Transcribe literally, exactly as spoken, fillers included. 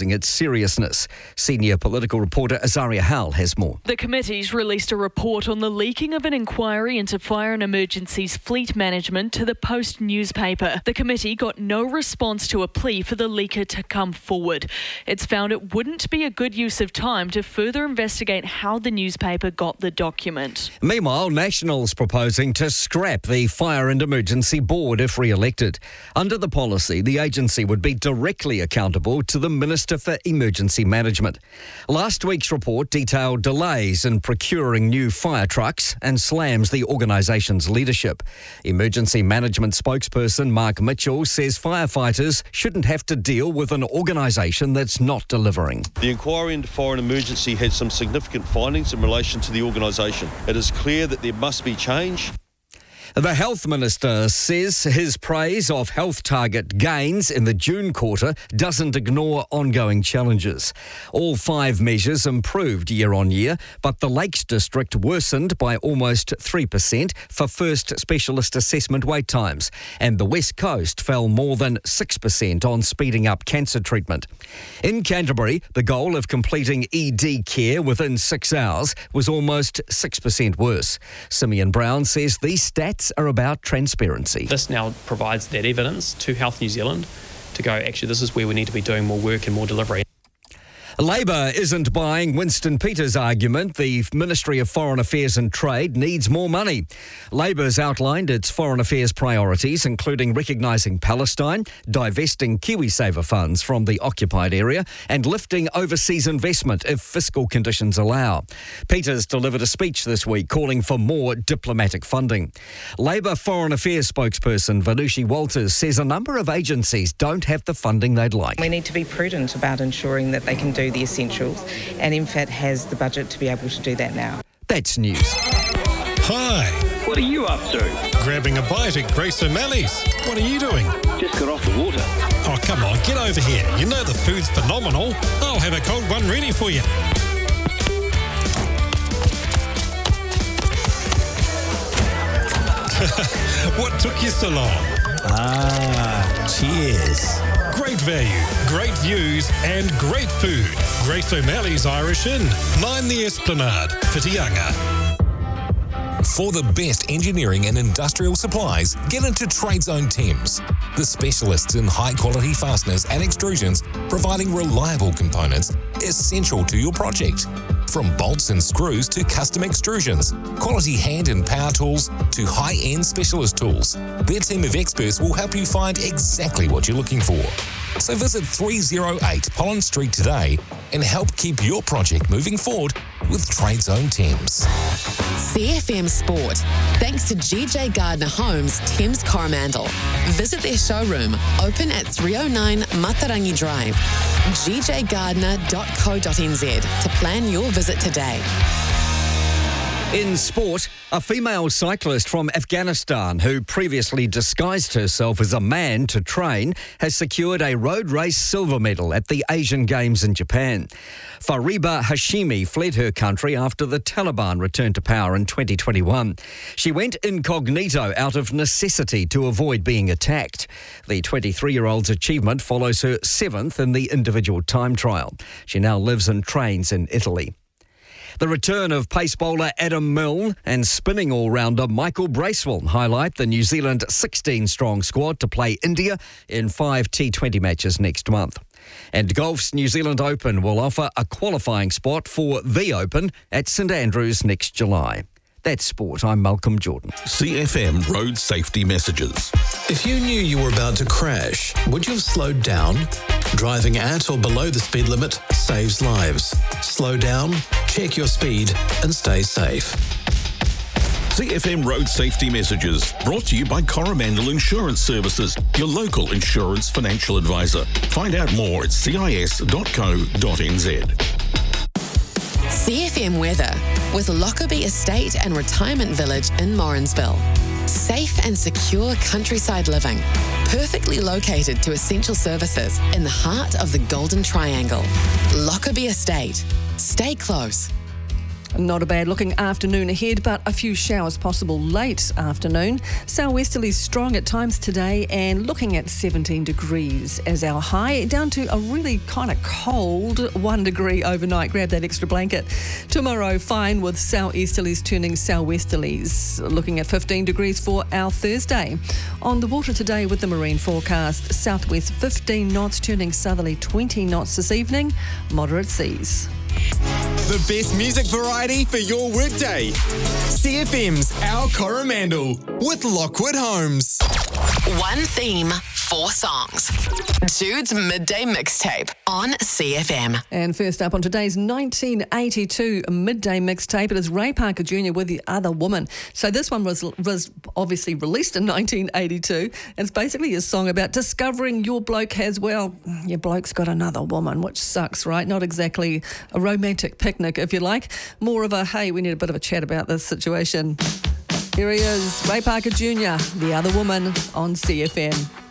emphasising its seriousness. Senior political reporter Azaria Howell has more. The committee's released a report on the leaking of an inquiry into Fire and Emergency's fleet management to the Post newspaper. The committee got no response to a plea for the leaker to come forward. It's found it wouldn't be a good use of time to further investigate how the newspaper got the document. Meanwhile, National's proposing to scrap the Fire and Emergency Board if re-elected. Under the policy, the agency would be directly accountable to the Minister for Emergency Management. Last week's report detailed delays in procuring new fire trucks and slams the organisation's leadership. Emergency Management spokesperson Mark Mitchell says firefighters shouldn't have to deal with an organisation that's not delivering. The inquiry into Fire and Emergency had some significant findings in relation to the organisation. It is clear that there must be change. The Health Minister says his praise of health target gains in the June quarter doesn't ignore ongoing challenges. All five measures improved year on year, but the Lakes District worsened by almost three percent for first specialist assessment wait times, and the West Coast fell more than six percent on speeding up cancer treatment. In Canterbury, the goal of completing E D care within six hours was almost six percent worse. Simeon Brown says these stats are about transparency. This now provides that evidence to Health New Zealand to go, actually, this is where we need to be doing more work and more delivery. Labor isn't buying Winston Peters' argument the Ministry of Foreign Affairs and Trade needs more money. Labor's outlined its foreign affairs priorities, including recognising Palestine, divesting KiwiSaver funds from the occupied area, and lifting overseas investment if fiscal conditions allow. Peters delivered a speech this week calling for more diplomatic funding. Labor Foreign Affairs spokesperson Vanushi Walters says a number of agencies don't have the funding they'd like. We need to be prudent about ensuring that they can do the essentials, and M F A T has the budget to be able to do that now. That's news. Hi. What are you up to? Grabbing a bite at Grace O'Malley's. What are you doing? Just got off the water. Oh, come on, get over here. You know the food's phenomenal. I'll have a cold one ready for you. What took you so long? Ah, cheers. Great value, great views and great food. Grace O'Malley's Irish Inn, nine the Esplanade, Whitianga. For the best engineering and industrial supplies, get into TradeZone Thames, the specialists in high-quality fasteners and extrusions, providing reliable components essential to your project. From bolts and screws to custom extrusions, quality hand and power tools to high-end specialist tools, their team of experts will help you find exactly what you're looking for. So visit three oh eight Pollen Street today and help keep your project moving forward with TradeZone Thames. C F M Sport, thanks to G J Gardner Homes, Thames Coromandel. Visit their showroom, open at three oh nine Matarangi Drive, g j gardner dot co dot n z to plan your visit today. In sport, a female cyclist from Afghanistan who previously disguised herself as a man to train has secured a road race silver medal at the Asian Games in Japan. Fariba Hashimi fled her country after the Taliban returned to power in twenty twenty-one. She went incognito out of necessity to avoid being attacked. The twenty-three-year-old's achievement follows her seventh in the individual time trial. She now lives and trains in Italy. The return of pace bowler Adam Milne and spinning all-rounder Michael Bracewell highlight the New Zealand sixteen-strong squad to play India in five T twenty matches next month. And golf's New Zealand Open will offer a qualifying spot for the Open at St Andrews next July. That's sport. I'm Malcolm Jordan. C F M road safety messages. If you knew you were about to crash, would you have slowed down? Driving at or below the speed limit saves lives. Slow down, check your speed, and stay safe. C F M road safety messages brought to you by Coromandel Insurance Services, your local insurance financial advisor. Find out more at c i s dot co dot n z. C F M weather with Lockerbie Estate and Retirement Village in Morrinsville. Safe and secure countryside living, perfectly located to essential services in the heart of the Golden Triangle. Lockerbie Estate. Stay close. Not a bad looking afternoon ahead, but a few showers possible late afternoon. Southwesterlies strong at times today and looking at seventeen degrees as our high, down to a really kind of cold one degree overnight. Grab that extra blanket. Tomorrow, fine with southeasterlies turning southwesterlies, looking at fifteen degrees for our Thursday. On the water today with the marine forecast, southwest fifteen knots turning southerly twenty knots this evening, moderate seas. The best music variety for your workday. C F M's Our Coromandel with Lockwood Homes. One theme, four songs. Jude's Midday Mixtape on C F M. And first up on today's nineteen eighty-two Midday Mixtape, it is Ray Parker Junior with The Other Woman. So this one was, was obviously released in nineteen eighty-two. And it's basically a song about discovering your bloke has, well, your bloke's got another woman, which sucks, right? Not exactly a romantic picnic, if you like. More of a, hey, we need a bit of a chat about this situation. Here he is, Ray Parker Junior, The Other Woman on C F M.